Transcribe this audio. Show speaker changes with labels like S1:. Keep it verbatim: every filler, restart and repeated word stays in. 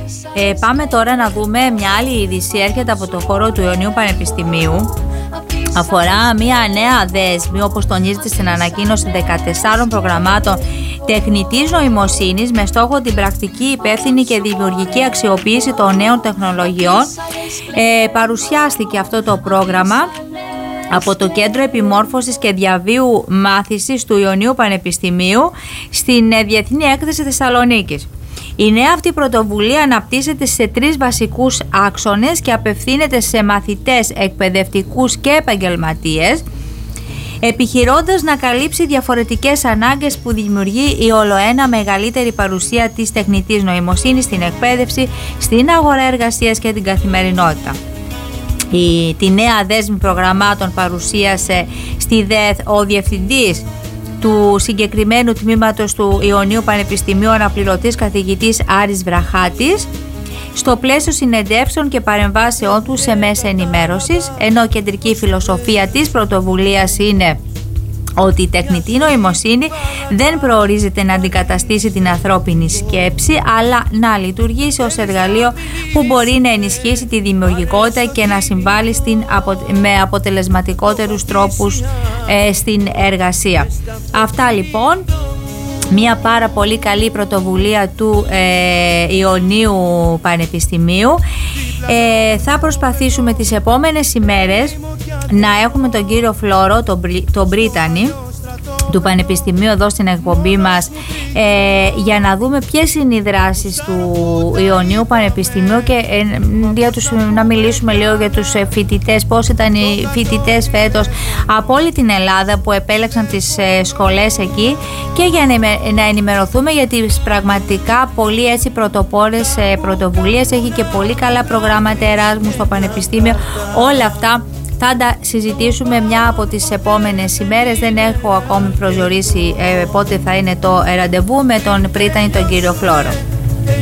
S1: Ε, πάμε τώρα να δούμε μια άλλη είδηση, έρχεται από το χώρο του Ιωνίου Πανεπιστημίου. Αφορά μια νέα δέσμη, όπως τονίζεται στην ανακοίνωση, δεκατεσσάρων προγραμμάτων τεχνητής νοημοσύνης με στόχο την πρακτική, υπεύθυνη και δημιουργική αξιοποίηση των νέων τεχνολογιών. Ε, παρουσιάστηκε αυτό το πρόγραμμα από το Κέντρο Επιμόρφωσης και Διαβίου Μάθησης του Ιωνίου Πανεπιστημίου στην Διεθνή Έκθεση Θεσσαλονίκης. Η νέα αυτή πρωτοβουλία αναπτύσσεται σε τρεις βασικούς άξονες και απευθύνεται σε μαθητές, εκπαιδευτικούς και επαγγελματίες, επιχειρώντας να καλύψει διαφορετικές ανάγκες που δημιουργεί η ολοένα μεγαλύτερη παρουσία της τεχνητής νοημοσύνης στην εκπαίδευση, στην αγορά εργασίας και την καθημερινότητα. Η, τη νέα δέσμη προγραμμάτων παρουσίασε στη ΔΕΘ ο Διευθυντής του συγκεκριμένου τμήματος του Ιωνίου Πανεπιστημίου, αναπληρωτής καθηγητής Άρης Βραχάτης, στο πλαίσιο συνεντεύξεων και παρεμβάσεών του σε μέσα ενημέρωσης, ενώ κεντρική φιλοσοφία της πρωτοβουλίας είναι ότι η τεχνητή νοημοσύνη δεν προορίζεται να αντικαταστήσει την ανθρώπινη σκέψη, αλλά να λειτουργήσει ως εργαλείο που μπορεί να ενισχύσει τη δημιουργικότητα και να συμβάλλει στην, με αποτελεσματικότερους τρόπους ε, στην εργασία. Αυτά λοιπόν. Μια πάρα πολύ καλή πρωτοβουλία του ε, Ιωνίου Πανεπιστημίου. Ε, θα προσπαθήσουμε τις επόμενες ημέρες να έχουμε τον κύριο Φλόρο, τον, τον Μπρίτανη του Πανεπιστημίου εδώ στην εκπομπή μας, ε, για να δούμε ποιες είναι οι δράσεις του Ιωνίου Πανεπιστημίου και ε, για τους, να μιλήσουμε λίγο για τους φοιτητές, πώς ήταν οι φοιτητές φέτος από όλη την Ελλάδα που επέλεξαν τις ε, σχολές εκεί, και για να, να ενημερωθούμε για τις πραγματικά πολύ έτσι πρωτοπόρες ε, πρωτοβουλίες. Έχει και πολύ καλά προγράμματα Εράσμου στο Πανεπιστήμιο. Όλα αυτά θα τα συζητήσουμε μια από τις επόμενες ημέρες. Δεν έχω ακόμη προσδιορίσει ε, πότε θα είναι το ραντεβού με τον Πρίτανη, τον κύριο Φλόρο.